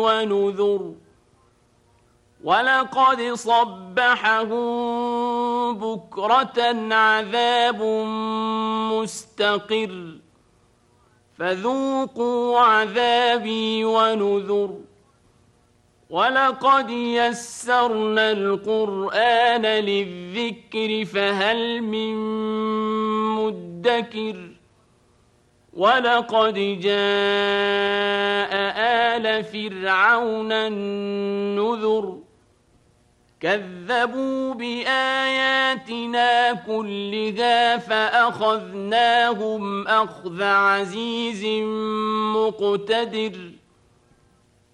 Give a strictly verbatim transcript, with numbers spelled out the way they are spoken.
ونذر ولقد صبحهم بكرة عذاب مستقر فذوقوا عذابي ونذر ولقد يسرنا القرآن للذكر فهل من مدكر ولقد جاء آل فرعون النذر كذبوا بآياتنا كلها فأخذناهم أخذ عزيز مقتدر